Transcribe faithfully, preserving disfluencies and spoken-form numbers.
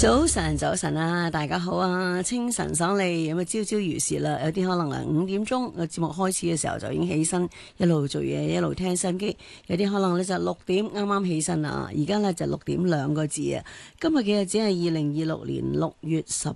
早晨，早晨啊，大家好啊！清晨爽利，咁啊朝朝如是啦。有啲可能啊五點鐘個節目開始嘅時候就已經起身，一路做嘢，一路聽心機。有啲可能呢就六點啱啱起身啊，而家呢就六點兩個字啊。今日嘅日子係二零二六年六月十